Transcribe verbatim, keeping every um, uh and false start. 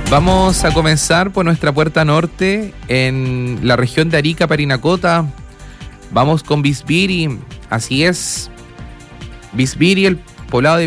Vamos a comenzar por nuestra puerta norte en la región de Arica, Parinacota. Vamos con Bisbiri, así es. Bisbiri, el poblado de